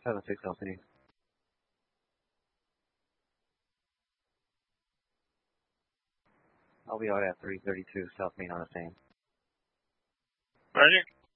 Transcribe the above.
76 LCD. I'll be out at 332 South Main on the same. Roger.